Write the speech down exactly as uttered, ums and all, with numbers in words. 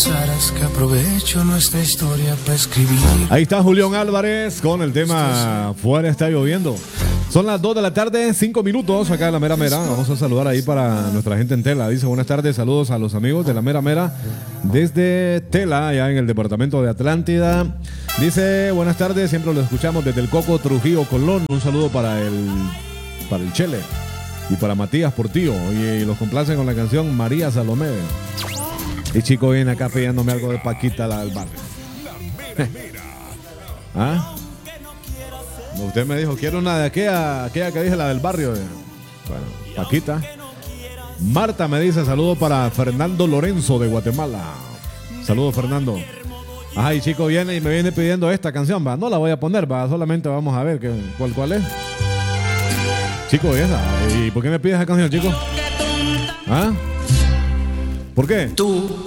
pensaras que aprovecho nuestra historia para escribir. Ahí está Julián Álvarez con el tema Fuera está lloviendo. Son las dos de la tarde, cinco minutos acá en La Mera Mera. Vamos a saludar ahí para nuestra gente en Tela. Dice buenas tardes, saludos a los amigos de La Mera Mera desde Tela, allá en el departamento de Atlántida. Dice buenas tardes, siempre lo escuchamos desde el Coco, Trujillo, Colón. Un saludo para el, para el Chele y para Matías Portillo. Y, y los complacen con la canción María Salomé. Y chico viene acá pidiéndome algo de Paquita, la del barrio. ¿Ah? Usted me dijo, quiero una de aquella, aquella que dije, la del barrio. Bueno, Paquita. Marta me dice, saludo para Fernando Lorenzo de Guatemala. Saludos, Fernando. Ajá, y chico viene y me viene pidiendo esta canción, va. No la voy a poner, va. Solamente vamos a ver que, cuál, cuál es. Chico, esa. ¿Y por qué me pides esa canción, chico? ¿Ah? ¿Por qué? Tú